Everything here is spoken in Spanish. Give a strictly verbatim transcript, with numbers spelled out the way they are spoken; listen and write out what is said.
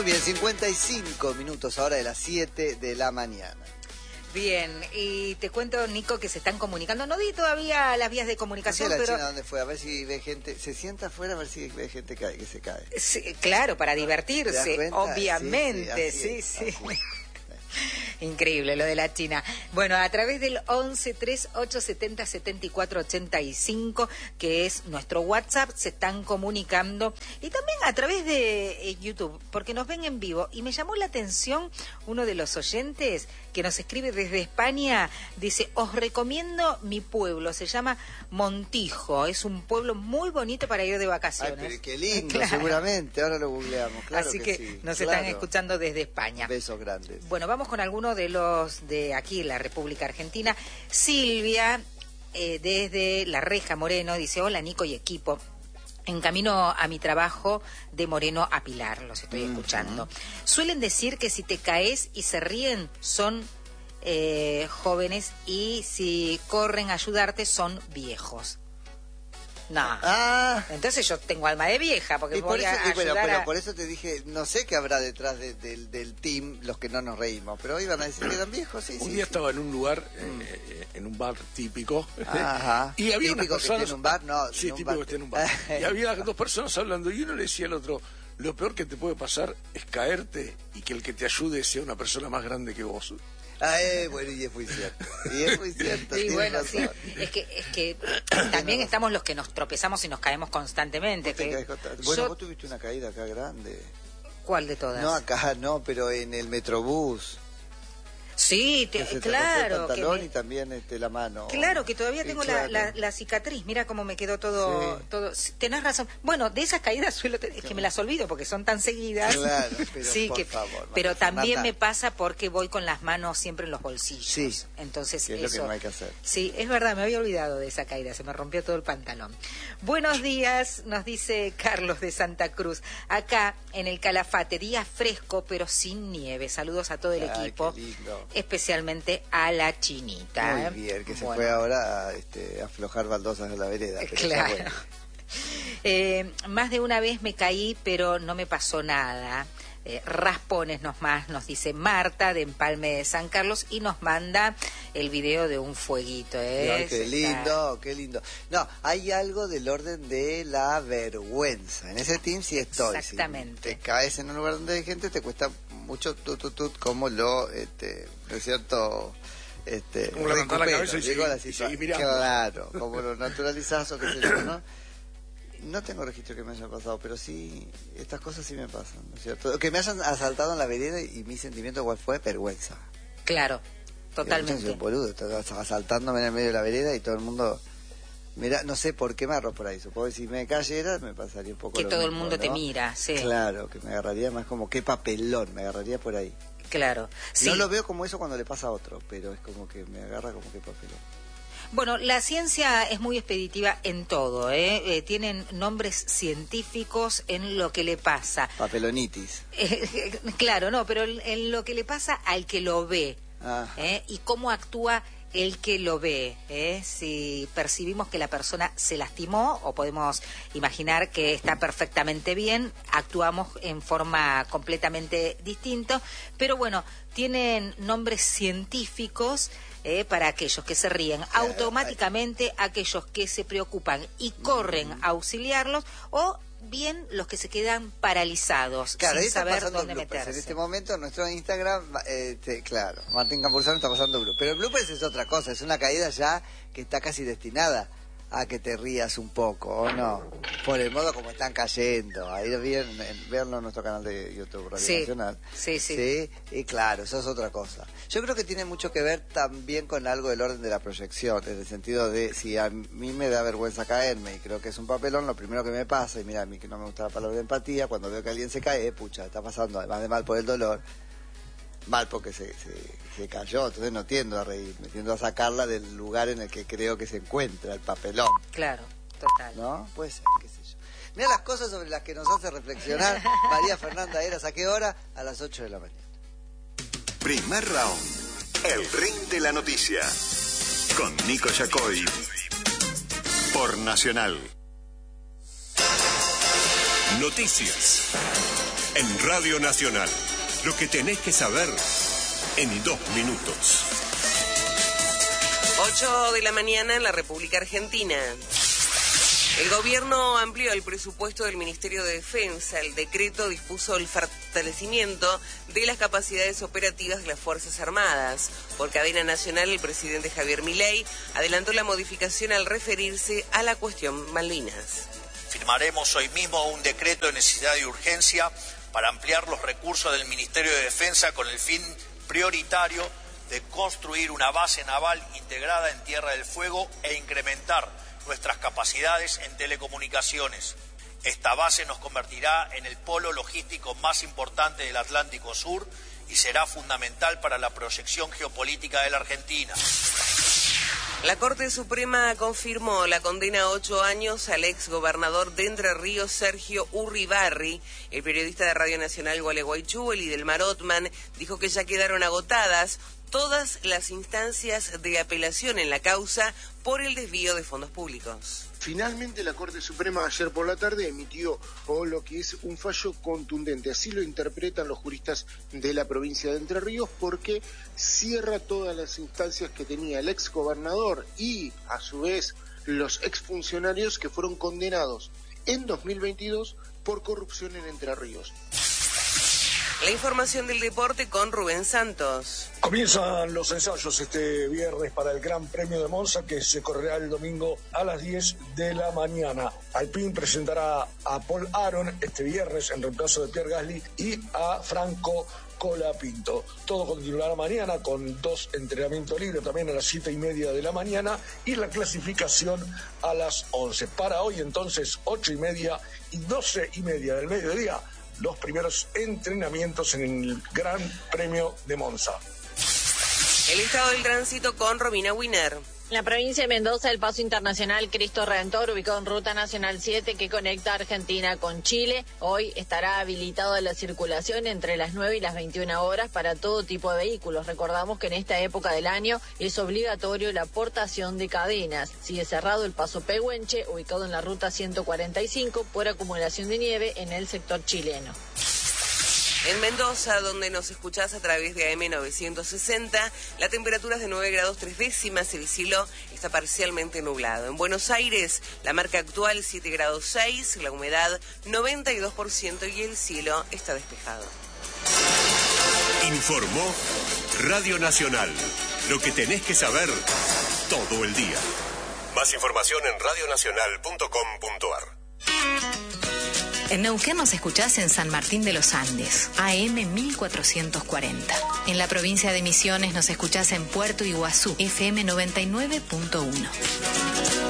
Muy bien, cincuenta y cinco minutos ahora de las siete de la mañana. Bien, y te cuento, Nico, que se están comunicando. No di todavía las vías de comunicación, no sé la pero... China dónde fue, a ver si ve gente, se sienta afuera a ver si ve gente que, que se cae. Sí, claro, para divertirse, obviamente, sí, sí. sí. sí. Increíble lo de la China. Bueno, a través del once treinta y ocho setenta setenta y cuatro ochenta y cinco, que es nuestro WhatsApp, se están comunicando. Y también a través de eh, YouTube, porque nos ven en vivo. Y me llamó la atención uno de los oyentes que nos escribe desde España. Dice, os recomiendo mi pueblo, se llama Montijo. Es un pueblo muy bonito para ir de vacaciones. Ay, pero qué lindo, claro. Seguramente. Ahora lo googleamos, claro. Así que, que sí. nos claro. están escuchando desde España. Besos grandes. Bueno, vamos con algunos de los de aquí, la República Argentina. Silvia, eh, desde La Reja, Moreno, dice, hola Nico y equipo. En camino a mi trabajo de Moreno a Pilar, los estoy uh-huh. escuchando. Suelen decir que si te caes y se ríen son eh, jóvenes y si corren a ayudarte son viejos. No. Ah. Entonces yo tengo alma de vieja porque y voy por eso, a y bueno, ayudar pero a... por eso te dije, no sé qué habrá detrás de, de, del team los que no nos reímos, pero iban a decir que eran viejos, sí, un sí. día sí. estaba en un lugar, eh, en un bar típico, Ajá. y había típico unas personas... que esté en un bar, no. Sí, típico que esté en un bar. Y había dos personas hablando y uno le decía al otro, lo peor que te puede pasar es caerte y que el que te ayude sea una persona más grande que vos. Ah, eh, bueno, y es muy cierto. Y es muy cierto. Sí, bueno, razón. sí. Es que, es que también estamos los que nos tropezamos y nos caemos constantemente. Que bueno, yo... vos tuviste una caída acá grande. ¿Cuál de todas? No acá, no, pero en el Metrobús. Sí, te, que se claro. El pantalón me... y también este, la mano. Claro, que todavía tengo claro. la, la, la cicatriz. Mira cómo me quedó todo, sí. todo. Tenés razón. Bueno, de esas caídas suelo tener, es que me las olvido porque son tan seguidas. Claro, pero sí, por que, favor. Pero también Fernanda. me pasa porque voy con las manos siempre en los bolsillos. Sí. Entonces que es eso. lo que no hay que hacer. Sí, es verdad, me había olvidado de esa caída. Se me rompió todo el pantalón. Buenos días, nos dice Carlos de Santa Cruz. Acá en el Calafate, día fresco pero sin nieve. Saludos a todo el Ay, equipo, qué lindo. Especialmente a la Chinita. Muy ¿eh? bien, que se bueno. fue ahora a este, aflojar baldosas de la vereda. Pero claro. Bueno. Eh, más de una vez me caí, pero no me pasó nada. Eh, raspones nos más, nos dice Marta de Empalme de San Carlos y nos manda el video de un fueguito. ¿eh? Ay, qué lindo, qué lindo. No, hay algo del orden de la vergüenza. En ese team sí estoy. Exactamente. Si te caes en un lugar donde hay gente, te cuesta mucho tut, tut, tut, como lo, este, ¿no es cierto? Este, como levantar la cabeza y digo, seguir, y seguir mirando. Claro, como lo naturalizás o qué sé yo, ¿no? No tengo registro que me haya pasado, pero sí, estas cosas sí me pasan, ¿no es cierto? Que me hayan asaltado en la vereda y mi sentimiento igual fue vergüenza. Claro, totalmente. Yo soy un boludo, estaba asaltándome en el medio de la vereda y todo el mundo... Mira, no sé por qué me agarró por ahí, supongo que si me cayera me pasaría un poco que lo todo mismo, el mundo ¿no? te mira, sí. Claro, que me agarraría más como qué papelón, me agarraría por ahí. Claro, sí. No lo veo como eso cuando le pasa a otro, pero es como que me agarra como qué papelón. Bueno, la ciencia es muy expeditiva en todo, ¿eh? Eh, tienen nombres científicos en lo que le pasa. Papelonitis. Eh, claro, no, pero en lo que le pasa al que lo ve, ¿eh? Y cómo actúa el que lo ve, ¿eh? Si percibimos que la persona se lastimó o podemos imaginar que está perfectamente bien, actuamos en forma completamente distinta, pero bueno, tienen nombres científicos. Eh, para aquellos que se ríen, claro, automáticamente ay. aquellos que se preocupan y corren mm. a auxiliarlos, o bien los que se quedan paralizados, claro, sin saber dónde meterse. En este momento en nuestro Instagram, este, claro, Martín Campuzano está pasando bloopers, pero el bloopers es otra cosa, es una caída ya que está casi destinada a que te rías un poco, ¿o no? Por el modo como están cayendo. Ahí veanlo en nuestro canal de YouTube, Radio sí, Nacional. Sí, sí. Sí, y claro, eso es otra cosa. Yo creo que tiene mucho que ver también con algo del orden de la proyección, en el sentido de, si a mí me da vergüenza caerme y creo que es un papelón, lo primero que me pasa, y mira, a mí que no me gusta la palabra de empatía, cuando veo que alguien se cae, eh, pucha, está pasando, además de mal por el dolor, mal porque se, se, se cayó, entonces no tiendo a reír, me tiendo a sacarla del lugar en el que creo que se encuentra el papelón. Claro, total. ¿No? Puede ser, qué sé yo. Mira las cosas sobre las que nos hace reflexionar María Fernanda Eras. ¿A qué hora? A las ocho de la mañana. Primer round. El ring de la noticia. Con Nico Yacoy. Por Nacional. Noticias. en Radio Nacional. Lo que tenés que saber en dos minutos. ocho de la mañana en la República Argentina. El gobierno amplió el presupuesto del Ministerio de Defensa. El decreto dispuso el fortalecimiento de las capacidades operativas de las Fuerzas Armadas. Por cadena nacional, el presidente Javier Milei adelantó la modificación al referirse a la cuestión Malvinas. Firmaremos hoy mismo un decreto de necesidad y urgencia para ampliar los recursos del Ministerio de Defensa con el fin prioritario de construir una base naval integrada en Tierra del Fuego e incrementar nuestras capacidades en telecomunicaciones. Esta base nos convertirá en el polo logístico más importante del Atlántico Sur y será fundamental para la proyección geopolítica de la Argentina. La Corte Suprema confirmó la condena a ocho años al ex gobernador de Entre Ríos, Sergio Urribarri. El periodista de Radio Nacional Gualeguaychú, Elidelmar Ottman, dijo que ya quedaron agotadas todas las instancias de apelación en la causa por el desvío de fondos públicos. Finalmente la Corte Suprema ayer por la tarde emitió oh, lo que es un fallo contundente, así lo interpretan los juristas de la provincia de Entre Ríos, porque cierra todas las instancias que tenía el ex gobernador y a su vez los exfuncionarios que fueron condenados en dos mil veintidós por corrupción en Entre Ríos. La información del deporte con Rubén Santos. Comienzan los ensayos este viernes para el Gran Premio de Monza, que se correrá el domingo a las diez de la mañana. Alpine presentará a Paul Aron este viernes en reemplazo de Pierre Gasly y a Franco Colapinto. Todo continuará mañana con dos entrenamientos libres también a las siete y media de la mañana y la clasificación a las once. Para hoy entonces ocho y media y doce y media del mediodía, los primeros entrenamientos en el Gran Premio de Monza. El estado del tránsito con Romina Winer. En la provincia de Mendoza, el paso internacional Cristo Redentor, ubicado en Ruta Nacional siete, que conecta Argentina con Chile. Hoy estará habilitado la circulación entre las nueve y las veintiuna horas para todo tipo de vehículos. Recordamos que en esta época del año es obligatorio la portación de cadenas. Sigue cerrado el paso Pehuenche, ubicado en la Ruta ciento cuarenta y cinco, por acumulación de nieve en el sector chileno. En Mendoza, donde nos escuchás a través de A M novecientos sesenta, la temperatura es de nueve grados tres décimas, el cielo está parcialmente nublado. En Buenos Aires, la marca actual siete grados seis, la humedad noventa y dos por ciento y el cielo está despejado. Informó Radio Nacional. Lo que tenés que saber todo el día. Más información en radio nacional punto com punto a r. En Neuquén nos escuchás en San Martín de los Andes, A M mil cuatrocientos cuarenta. En la provincia de Misiones nos escuchás en Puerto Iguazú, F M noventa y nueve punto uno.